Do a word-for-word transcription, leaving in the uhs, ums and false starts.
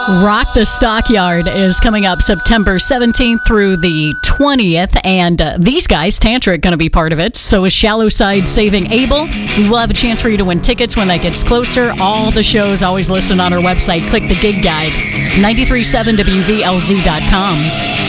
Rock the Stockyard is coming up September seventeenth through the twentieth, and uh, these guys, Tantric, going to be part of it. So is Shallow Side Saving Abel. We will have a chance for you to win tickets when that gets closer. All the shows always listed on our website. Click the gig guide, nine three seven W V L Z dot com.